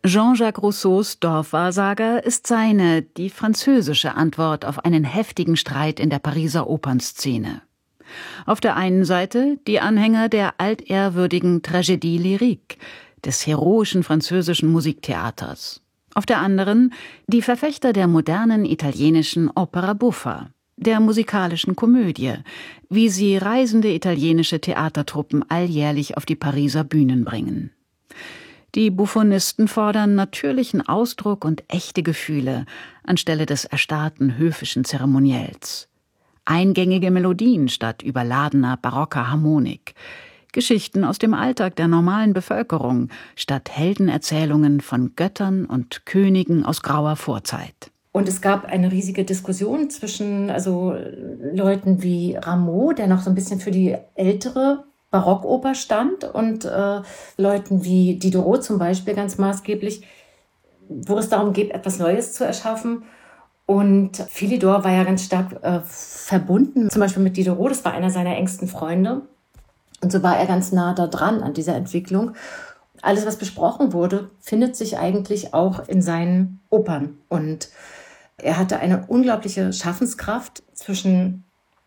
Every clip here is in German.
Jean-Jacques Rousseaus Dorfwahrsager ist die französische Antwort auf einen heftigen Streit in der Pariser Opernszene. Auf der einen Seite die Anhänger der altehrwürdigen Tragédie lyrique, des heroischen französischen Musiktheaters. Auf der anderen die Verfechter der modernen italienischen Opera buffa, der musikalischen Komödie, wie sie reisende italienische Theatertruppen alljährlich auf die Pariser Bühnen bringen. Die Buffonisten fordern natürlichen Ausdruck und echte Gefühle anstelle des erstarrten höfischen Zeremoniells. Eingängige Melodien statt überladener barocker Harmonik. Geschichten aus dem Alltag der normalen Bevölkerung statt Heldenerzählungen von Göttern und Königen aus grauer Vorzeit. Und es gab eine riesige Diskussion zwischen Leuten wie Rameau, der noch so ein bisschen für die ältere Barockoper stand, und Leuten wie Diderot zum Beispiel ganz maßgeblich, wo es darum geht, etwas Neues zu erschaffen. Und Philidor war ja ganz stark verbunden, zum Beispiel mit Diderot, das war einer seiner engsten Freunde. Und so war er ganz nah da dran an dieser Entwicklung. Alles, was besprochen wurde, findet sich eigentlich auch in seinen Opern. Und er hatte eine unglaubliche Schaffenskraft. Zwischen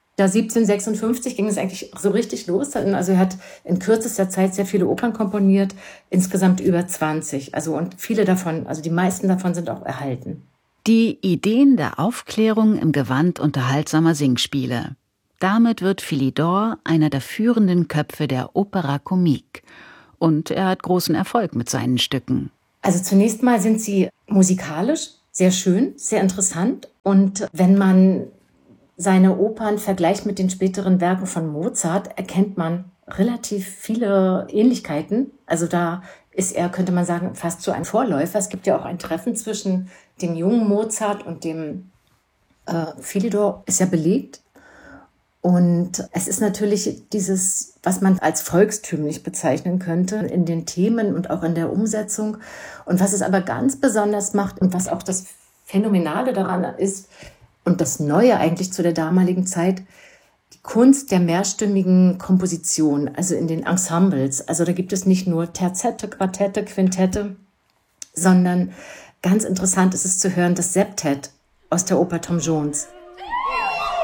1756 ging es eigentlich so richtig los. Also er hat in kürzester Zeit sehr viele Opern komponiert, insgesamt über 20. Und viele davon, also die meisten davon sind auch erhalten. Die Ideen der Aufklärung im Gewand unterhaltsamer Singspiele. Damit wird Philidor einer der führenden Köpfe der Opéra Comique. Und er hat großen Erfolg mit seinen Stücken. Also zunächst mal sind sie musikalisch sehr schön, sehr interessant. Und wenn man seine Opern vergleicht mit den späteren Werken von Mozart, erkennt man relativ viele Ähnlichkeiten. Also da ist er, könnte man sagen, fast so ein Vorläufer. Es gibt ja auch ein Treffen zwischen dem jungen Mozart und dem Philidor, ist ja belegt. Und es ist natürlich dieses, was man als volkstümlich bezeichnen könnte, in den Themen und auch in der Umsetzung. Und was es aber ganz besonders macht und was auch das Phänomenale daran ist und das Neue eigentlich zu der damaligen Zeit, die Kunst der mehrstimmigen Komposition, also in den Ensembles. Also da gibt es nicht nur Terzette, Quartette, Quintette, sondern ganz interessant ist es zu hören, das Septett aus der Oper Tom Jones.